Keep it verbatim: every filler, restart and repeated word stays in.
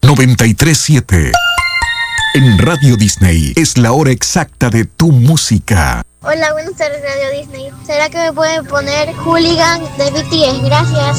noventa y tres siete. En Radio Disney es la hora exacta de tu música. Hola, buenas tardes, Radio Disney. ¿Será que me pueden poner Hooligan de B T S? Gracias.